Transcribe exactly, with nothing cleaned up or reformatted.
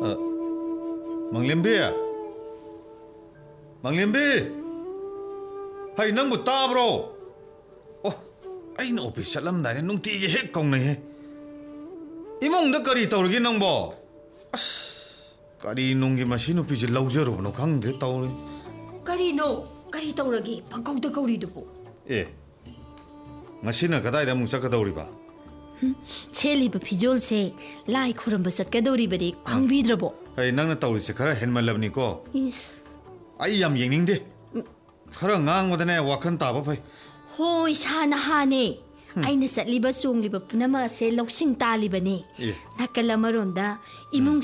ꯃꯪꯂꯦꯝꯕꯤ ꯃꯪꯂꯦꯝꯕꯤ ꯍꯩ ꯅꯪꯕꯨ ꯇꯥꯕ꯭ꯔꯣ ꯑꯣ ꯑꯩꯅ ꯑꯣꯐꯤꯁ ꯆꯠꯂꯝꯗꯥꯏꯅ ꯅꯨꯡꯇꯤꯒꯤ ꯍꯦꯛ ꯀꯧꯅꯩꯍꯦ ꯏꯃꯨꯡꯗ ꯀꯔꯤ ꯇꯧꯔꯤꯒꯦ ꯅꯪꯕꯣ ꯑꯁ ꯀꯔꯤ ꯅꯨꯡꯒꯤ ꯃꯁꯤ ꯅꯨꯄꯤꯁꯦ ꯂꯧꯖꯔꯨꯕꯅꯣ ꯈꯪꯗꯦ ꯇꯧꯔꯤ ꯀꯔꯤꯅꯣ ꯀꯔꯤ ꯇꯧꯔꯒꯦ ꯄꯪꯀꯧꯗ ꯀꯧꯔꯤꯗꯨꯕꯨ ꯑꯦ ꯉꯁꯤꯅ ꯀꯗꯥꯏꯗ ꯑꯃꯨꯛ ꯆꯠꯀꯗꯧꯔꯤꯕ ꯁꯦꯠꯂꯤꯕ ꯐꯤꯖꯣꯜꯁꯦ ꯂꯥꯏ ꯈꯨꯔꯨꯝꯕ ꯆꯠꯀꯗꯧꯔꯤꯕꯗꯤ ꯈꯪꯕꯤꯗ꯭ꯔꯕꯣ ꯍꯩ ꯅꯪꯅ ꯇꯧꯔꯤꯁꯦ ꯈꯔ ꯍꯦꯟꯃꯜꯂꯕꯅꯤꯀꯣ ꯏꯁ ꯑꯩ ꯌꯥꯝ ꯌꯦꯡꯅꯤꯡꯗꯦ खरा ngang वाखन ताब फै होय साना हाने आइना चटलिबा चोंगलिबा पुनम से लौसिंग तालिबने नकल अमरोंदा इमुंग